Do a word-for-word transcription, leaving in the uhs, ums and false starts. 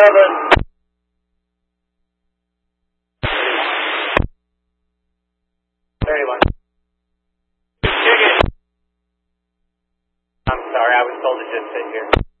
seven. thirty-one. I'm sorry, I was told to just sit here.